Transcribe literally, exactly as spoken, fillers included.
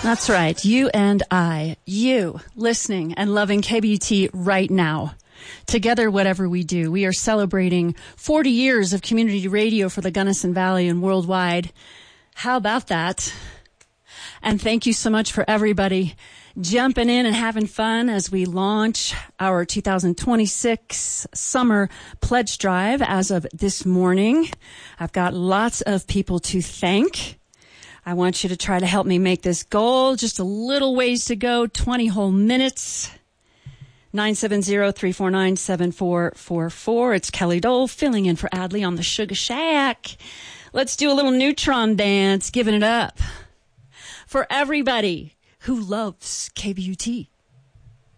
That's right. You and I, you listening and loving K B U T right now. Together, whatever we do, we are celebrating forty years of community radio for the Gunnison Valley and worldwide. How about that? And thank you so much for everybody jumping in and having fun as we launch our two thousand twenty-six summer pledge drive as of this morning. I've got lots of people to thank. I want you to try to help me make this goal. Just a little ways to go, twenty whole minutes. nine seven zero, three four nine, seven four four four. It's Kelly Dole filling in for Adley on the Sugar Shack. Let's do a little neutron dance, giving it up for everybody who loves K B U T.